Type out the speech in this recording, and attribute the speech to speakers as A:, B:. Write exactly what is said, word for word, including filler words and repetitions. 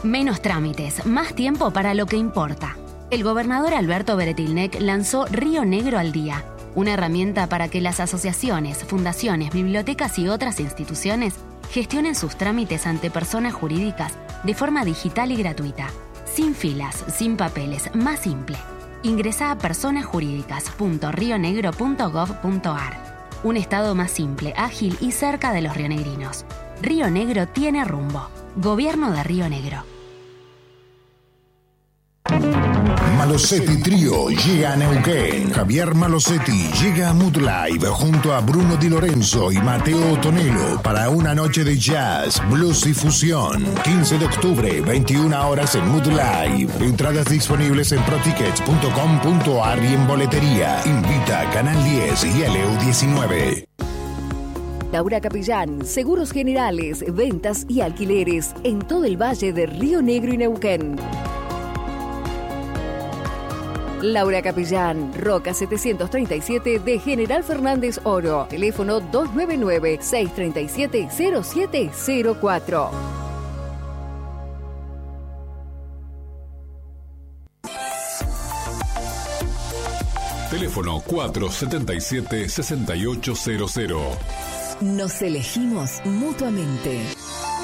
A: Menos trámites, más tiempo para lo que importa. El gobernador Alberto Beretilnec lanzó Río Negro al Día, una herramienta para que las asociaciones, fundaciones, bibliotecas y otras instituciones gestionen sus trámites ante personas jurídicas de forma digital y gratuita, sin filas, sin papeles, más simple. Ingresá a personasjurídicas punto rio negro punto gov punto ar. Un estado más simple, ágil y cerca de los rionegrinos. Río Negro tiene rumbo. Gobierno de Río Negro.
B: Malosetti Trío llega a Neuquén. Javier Malosetti llega a Mood Live junto a Bruno Di Lorenzo y Mateo Tonelo para una noche de jazz, blues y fusión. quince de octubre, veintiuna horas en Mood Live. Entradas disponibles en protickets punto com punto ar y en boletería. Invita Canal diez y L U diecinueve.
C: Laura Capellán, seguros generales, ventas y alquileres en todo el valle de Río Negro y Neuquén. Laura Capellán, Roca setecientos treinta y siete de General Fernández Oro. Teléfono dos nueve nueve, seis tres siete, cero siete cero cuatro.
D: Teléfono cuatro siete siete, seis ocho cero cero.
C: Nos elegimos mutuamente.